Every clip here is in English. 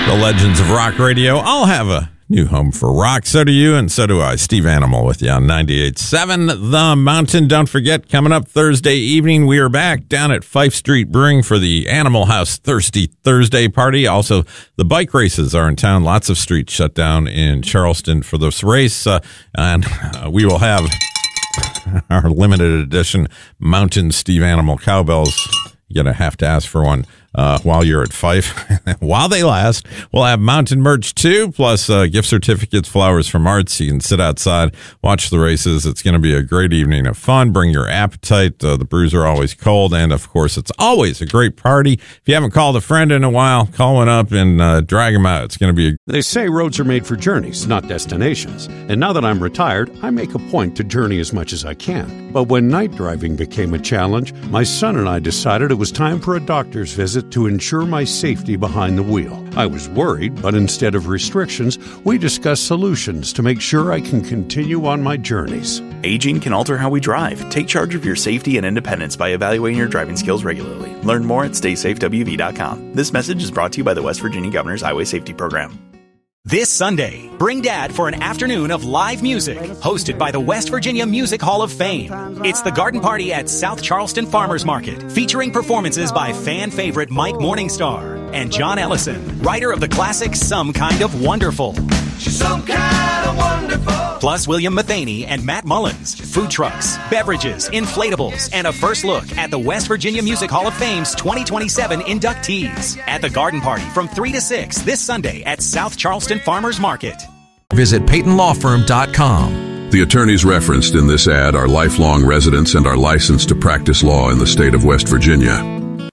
The legends of rock radio all have a new home for rock. So do you, and so do I. Steve Animal with you on 98.7 The Mountain. Don't forget, coming up Thursday evening, we are back down at Fife Street Brewing for the Animal House Thirsty Thursday party. Also, the bike races are in town. Lots of streets shut down in Charleston for this race. And we will have our limited edition Mountain Steve Animal cowbells. You're going to have to ask for one while you're at Fife. While they last, we'll have mountain merch too, plus gift certificates, flowers from Arts. You can sit outside, watch the races. It's going to be a great evening of fun. Bring your appetite. The brews are always cold. And, of course, it's always a great party. If you haven't called a friend in a while, call one up and drag them out. It's going to be They say roads are made for journeys, not destinations. And now that I'm retired, I make a point to journey as much as I can. But when night driving became a challenge, my son and I decided it was time for a doctor's visit to ensure my safety behind the wheel. I was worried, but instead of restrictions, we discussed solutions to make sure I can continue on my journeys. Aging can alter how we drive. Take charge of your safety and independence by evaluating your driving skills regularly. Learn more at StaySafeWV.com. This message is brought to you by the West Virginia Governor's Highway Safety Program. This Sunday, bring Dad for an afternoon of live music, hosted by the West Virginia Music Hall of Fame. It's the Garden Party at South Charleston Farmers Market, featuring performances by fan favorite Mike Morningstar and John Ellison, writer of the classic Some Kind of Wonderful. She's some kind of wonderful. Plus William Mathaney and Matt Mullins, food trucks, beverages, inflatables, and a first look at the West Virginia Music Hall of Fame's 2027 inductees at the Garden Party from 3 to 6 this Sunday at South Charleston Farmers Market. Visit PeytonLawFirm.com. The attorneys referenced in this ad are lifelong residents and are licensed to practice law in the state of West Virginia.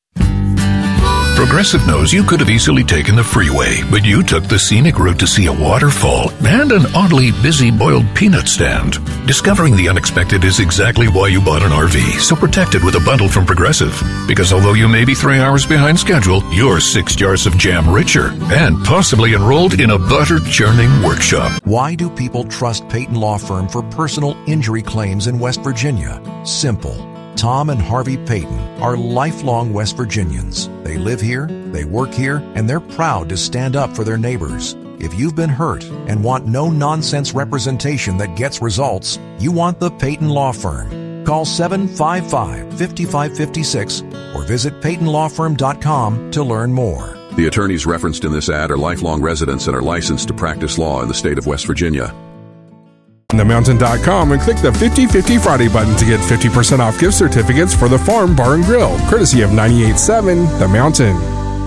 Progressive knows you could have easily taken the freeway, but you took the scenic route to see a waterfall and an oddly busy boiled peanut stand. Discovering the unexpected is exactly why you bought an RV, so protect it with a bundle from Progressive. Because although you may be 3 hours behind schedule, you're 6 jars of jam richer and possibly enrolled in a butter-churning workshop. Why do people trust Peyton Law Firm for personal injury claims in West Virginia? Simple. Tom and Harvey Peyton are lifelong West Virginians. They live here, they work here, and they're proud to stand up for their neighbors. If you've been hurt and want no-nonsense representation that gets results, you want the Peyton Law Firm. Call 755-5556 or visit PeytonLawFirm.com to learn more. The attorneys referenced in this ad are lifelong residents and are licensed to practice law in the state of West Virginia. TheMountain.com and click the 50/50 Friday button to get 50% off gift certificates for the Farm Bar and Grill, courtesy of 98.7 The Mountain.